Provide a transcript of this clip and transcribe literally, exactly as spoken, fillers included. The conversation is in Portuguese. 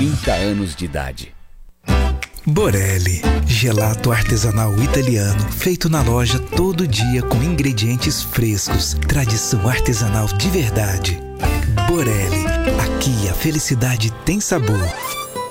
trinta anos de idade. Borelli, gelato artesanal italiano, feito na loja todo dia com ingredientes frescos, tradição artesanal de verdade. Borelli, aqui a felicidade tem sabor.